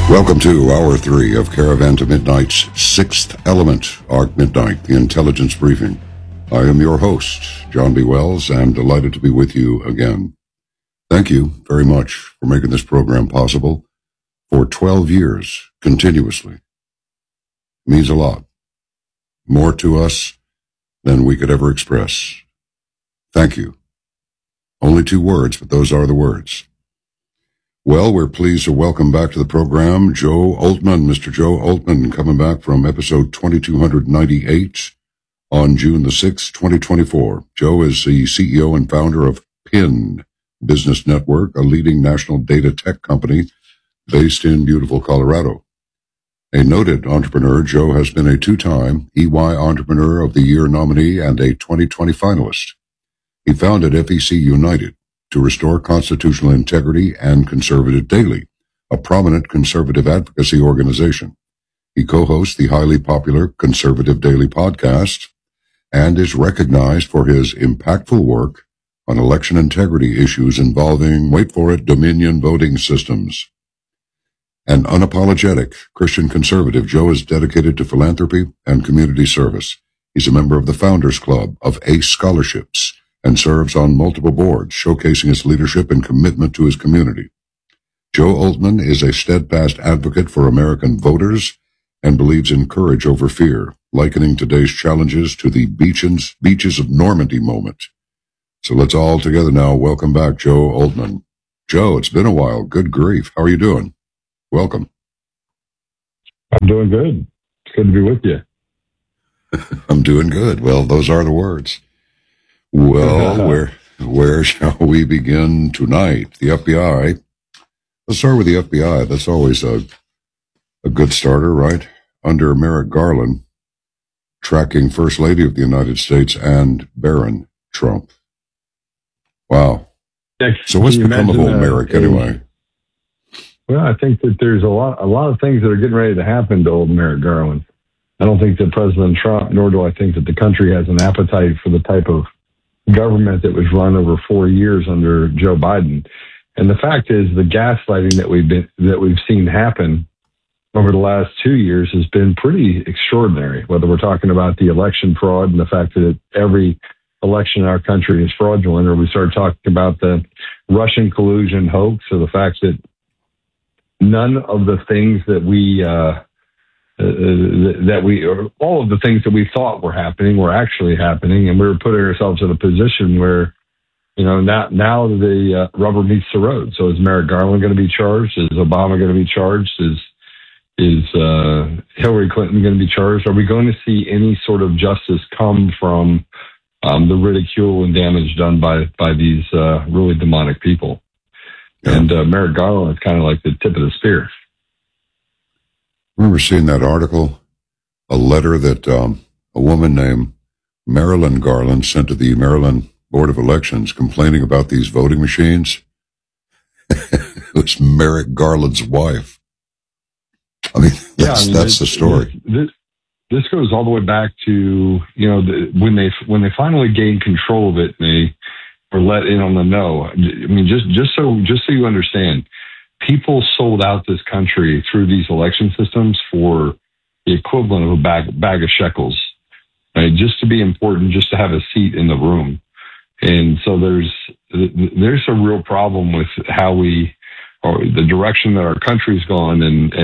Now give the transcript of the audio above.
Welcome to Hour 3 of Caravan to Midnight's Sixth Element, Arc Midnight, the Intelligence Briefing. I am your host, John B. Wells, and delighted to be with you again. Thank you very much for making this program possible for 12 years continuously. It means a lot. More to us than we could ever express. Thank you. Only 2 words, but those are the words. Well, we're pleased to welcome back to the program Joe Oltmann. Mr. Joe Oltmann coming back from episode 2298 on June the 6th, 2024. Joe is the CEO and founder of PIN Business Network, a leading national data tech company based in beautiful Colorado. A noted entrepreneur, Joe has been a 2-time EY Entrepreneur of the Year nominee and a 2020 finalist. He founded FEC United to restore constitutional integrity and Conservative Daily, a prominent conservative advocacy organization. He co-hosts the highly popular Conservative Daily podcast and is recognized for his impactful work on election integrity issues involving, wait for it, Dominion voting systems. An unapologetic Christian conservative, Joe is dedicated to philanthropy and community service. He's a member of the Founders Club of ACE Scholarships and serves on multiple boards, showcasing his leadership and commitment to his community. Joe Oltmann is a steadfast advocate for American voters and believes in courage over fear, likening today's challenges to the beaches of Normandy moment. So let's all together now welcome back Joe Oltmann. Joe, it's been a while. Good grief. How are you doing? Welcome. I'm doing good. It's good to be with you. I'm doing good. Well, those are the words. Well, where shall we begin tonight? The FBI. Let's start with the FBI. That's always a good starter, right? Under Merrick Garland, tracking First Lady of the United States and Barron Trump. Wow. So what's become of old Merrick anyway? Well, I think that there's a lot of things that are getting ready to happen to old Merrick Garland. I don't think that President Trump, nor do I think that the country has an appetite for the type of government that was run over 4 years under Joe Biden. And the fact is, the gaslighting that we've seen happen over the last 2 years has been pretty extraordinary. Whether we're talking about the election fraud and the fact that every election in our country is fraudulent, or we start talking about the Russian collusion hoax, or the fact that none of the things that all of the things that we thought were happening were actually happening, and we were putting ourselves in a position where, now the rubber meets the road. So is Merrick Garland going to be charged? Is Obama going to be charged? Is Hillary Clinton going to be charged? Are we going to see any sort of justice come from the ridicule and damage done by these really demonic people? Yeah. And Merrick Garland is kind of like the tip of the spear. I remember seeing that article, a letter that a woman named Marilyn Garland sent to the Maryland Board of Elections complaining about these voting machines. It was Merrick Garland's wife. I mean, that's the story. This goes all the way back to, when they finally gained control of it, and they were let in on the know. I mean, just so you understand, people sold out this country through these election systems for the equivalent of a bag of shekels, right? Just to be important, just to have a seat in the room. And so there's a real problem with how or the direction that our country's gone, and